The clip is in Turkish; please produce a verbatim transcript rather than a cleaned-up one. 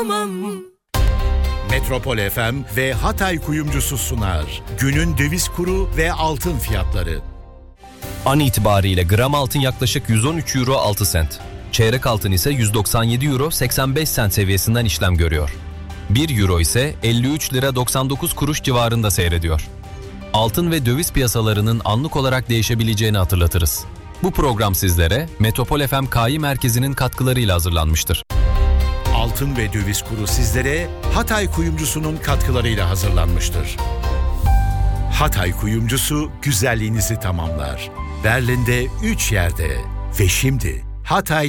Metropol F M ve Hatay Kuyumcusu sunar. Günün döviz kuru ve altın fiyatları. An itibariyle gram altın yaklaşık yüz on üç euro altı sent. Çeyrek altın ise yüz doksan yedi euro seksen beş sent seviyesinden işlem görüyor. bir euro ise elli üç lira doksan dokuz kuruş civarında seyrediyor. Altın ve döviz piyasalarının anlık olarak değişebileceğini hatırlatırız. Bu program sizlere Metropol F M K İ Merkezi'nin katkılarıyla hazırlanmıştır. Altın ve döviz kuru sizlere Hatay Kuyumcusu'nun katkılarıyla hazırlanmıştır. Hatay Kuyumcusu güzelliğinizi tamamlar. Berlin'de üç yerde ve şimdi Hatay